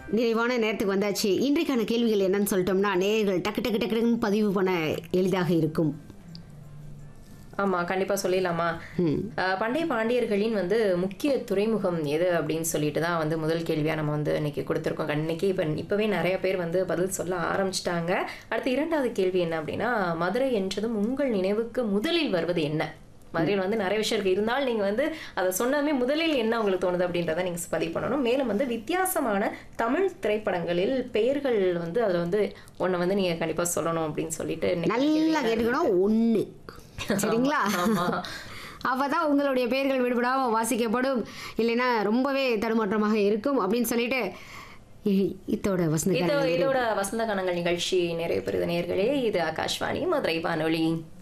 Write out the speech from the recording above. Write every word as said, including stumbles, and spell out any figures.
நிறைவான நேரத்துக்கு வந்தாச்சு. இன்றைக்கான கேள்விகள் என்னன்னு சொல்லிட்டோம்னா நேயர்கள் டக்கு டக்கு டக்குன்னு பதிவு பண்ண எளிதாக இருக்கும். ஆமா, கண்டிப்பா சொல்லிடலாமா? ம். அஹ் பண்டைய பாண்டியர்களின் வந்து முக்கிய துறைமுகம் எது அப்படின்னு சொல்லிட்டு தான் வந்து முதல் கேள்வியா நம்ம வந்து இன்னைக்கு கொடுத்துருக்கோம். இன்னைக்கு இப்ப இப்பவே நிறைய பேர் வந்து பதில் சொல்ல ஆரம்பிச்சிட்டாங்க. அடுத்து இரண்டாவது கேள்வி என்ன அப்படின்னா, மதுரை என்றதும் உங்கள் நினைவுக்கு முதலில் வருவது என்ன? மதுரையில் வந்து நிறைய விஷயம் இருக்கு, இருந்தாலும் நீங்க வந்து அதை சொன்னதுமே முதலில் என்ன உங்களுக்கு தோணுது அப்படின்றத நீங்க பதிவு பண்ணணும். மேலும் வந்து வித்தியாசமான தமிழ் திரைப்படங்களில் பெயர்கள் வந்து அதுல வந்து ஒண்ணு வந்து நீங்க கண்டிப்பா சொல்லணும் அப்படின்னு சொல்லிட்டு இன்னைக்கு நல்லா கேட்டுக்கணும். ஒன்று சரிங்களா? ஆமா. அப்பதான் உங்களுடைய பெயர்கள் விடுபடாமல் வாசிக்கப்படும். இல்லைன்னா ரொம்பவே தடுமாற்றமாக இருக்கும் அப்படின்னு சொல்லிட்டு இ- இதோட வசந்த இதோ கானங்கள் இதோட வசந்த கனங்கள் நிகழ்ச்சி நிறைவு பெறுத நேர்களே. இது ஆகாஷ்வாணி மதுரை வானொலி.